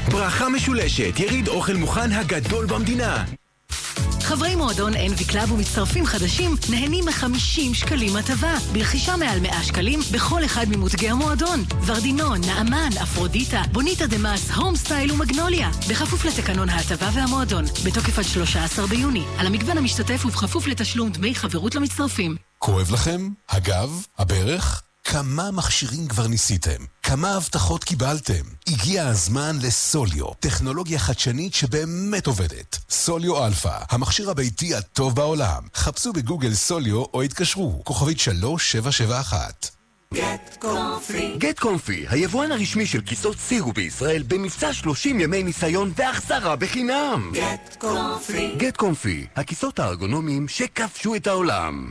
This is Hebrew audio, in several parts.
ברכה משולשת, יריד אוכל מוכן הגדול במדינה. חברי מועדון אנבי קלאב ומצטרפים חדשים נהנים מ-50 שקלים הטבה ברכישה מעל 100 שקלים בכל אחד ממותגי המועדון. ורדינון, נעמן, אפרודיטה, בוניטה דמאס, הום סטייל ומגנוליה. בכפוף לתקנון ההטבה והמועדון. בתוקף עד 13 ביוני. על המגוון המשתתף ובכפוף לתשלום דמי חברות למצטרפים. כואב לכם? הגב? הברך? כמה מכשירים כבר ניסיתם? כמה הבטחות קיבלתם? הגיע הזמן לסוליו, טכנולוגיה חדשנית שבאמת עובדת. סוליו אלפא, המכשיר הביתי הטוב בעולם. חפשו בגוגל סוליו או התקשרו, כוכבית 3771. גט קומפי, היבואן הרשמי של כיסאות סירו בישראל, במבצע 30 ימי ניסיון והחזרה בחינם. גט קומפי, הכיסאות הארגונומיים שכבשו את העולם.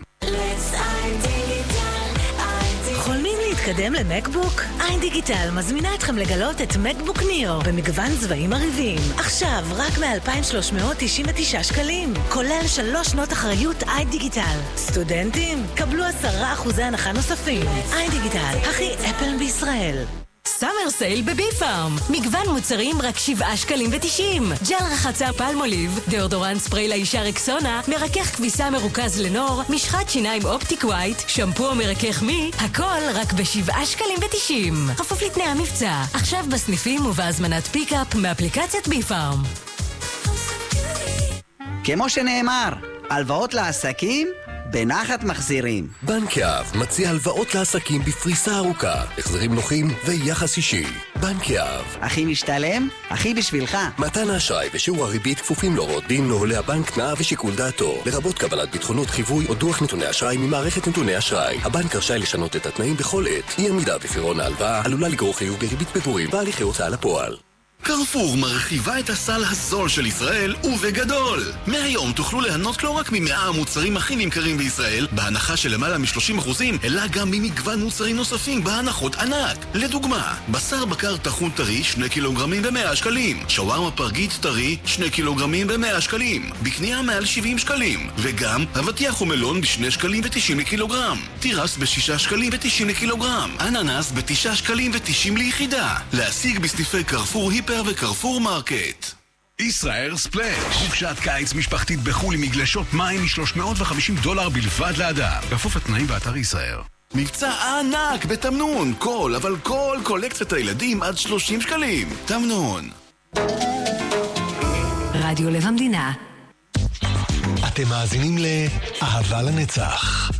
חולמים להתקדם למקבוק? איין דיגיטל מזמינה אתכם לגלות את מקבוק ניאו במגוון צבעים עריבים. עכשיו רק מ-2,399 שקלים, כולל 3 שנות אחריות איין דיגיטל. סטודנטים, קבלו 10% הנחה נוספים. איין דיגיטל, הכי אפל בישראל. סאמר סייל בבי פארם. מגוון מוצרים רק 7 שקלים ו90. ג'ל רחצה פלמוליב, דאודורנט ספרי לאישה רקסונה, מרכך כביסה מרוכז לנור, משחת שיניים אופטיק ווייט, שמפו מרכך מי, הכל רק ב7 שקלים ו90. כפוף לתנאי המבצע. עכשיו בסניפים ובהזמנת פיקאפ מאפליקציית בי פארם. כמו שנאמר, הלוואות לעסקים בנחת מחזירים. בנק יהב מציע הלוואות לעסקים בפריסה ארוכה, החזרים נוחים ויחס אישי. בנק יהב. הכי משתלם, הכי בשבילך. מתן האשראי ושיעור הריבית כפופים להוראות דין, נוהלי הבנק, תנאיו ושיקול דעתו, לרבות קבלת ביטחונות חיווי או דוח נתוני אשראי ממערכת נתוני אשראי. הבנק רשאי לשנות את התנאים בכל עת. אי עמידה בפירעון ההלוואה עלולה לגרור חיוב בריבית פיגורים והליכי הוצאה לפועל. קרפור מרחיבה את הסל הזול של ישראל ובגדול. מהיום תוכלו ליהנות לא רק מ100 המוצרים הכי נמכרים בישראל בהנחה של למעלה מ-30%, אלא גם ממגוון מוצרים נוספים בהנחות ענק. לדוגמה, בשר בקר טחון טרי 2 קילוגרמים ב100 שקלים, שווארמה פרגית טרי 2 קילוגרמים ב100 שקלים, בקנייה מעל 70 שקלים, וגם אבטיח ומלון ב2 שקלים ו90 לקילוגרם, תירס ב6 שקלים ו90 לקילוגרם, אננס ב9 שקלים ו90 ליחידה. להשיג בסניפי קרפור היפר וקרפור מרקט. ישראל ספלאש, חופשת קיץ משפחתית בחול עם מגלשות מים $350 בלבד לאדם. כפוף לתנאים באתר ישראל. מבצע ענק בתמנון, כל קולקציית הילדים עד 30 שקלים. תמנון. רדיו לב המדינה. אתם מאזינים לאהבה לנצח.